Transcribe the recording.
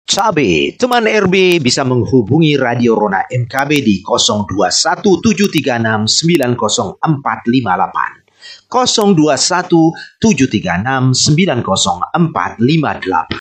Cabe, teman RB bisa menghubungi Radio Rona MKB di 0217369048, 0217369048.